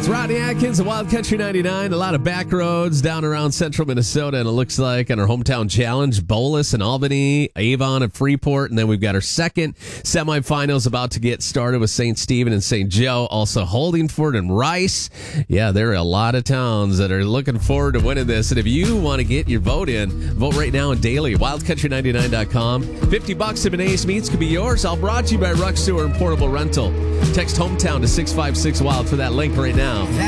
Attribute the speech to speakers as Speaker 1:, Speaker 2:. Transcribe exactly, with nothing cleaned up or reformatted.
Speaker 1: Rodney Atkins of Wild Country ninety-nine. A lot of back roads down around central Minnesota, and it looks like on our hometown challenge, Bolus and Albany, Avon and Freeport, and then we've got our second semifinals about to get started with Saint Stephen and Saint Joe, also Holdingford and Rice. Yeah, there are a lot of towns that are looking forward to winning this, and if you want to get your vote in, vote right now in daily at wild country ninety-nine dot com. fifty bucks if an ace meets could be yours. All brought to you by Ruck Sewer and Portable Rental. Text hometown to six five six wild for that link right now.